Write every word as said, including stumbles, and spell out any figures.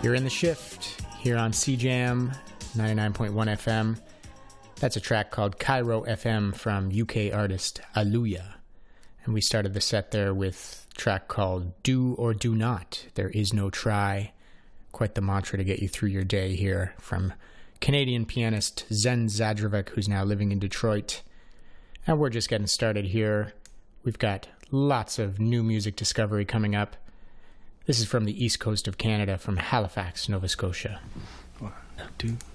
You're in the shift here on C Jam ninety-nine point one F M. That's a track called Cairo F M from U K artist Aluya. And we started the set there with a track called Do or Do Not. There is no try. Quite the mantra to get you through your day here from Canadian pianist Zen Zadrovic, who's now living in Detroit. And we're just getting started here. We've got lots of new music discovery coming up. This is from the east coast of Canada, from Halifax, Nova Scotia. One, two,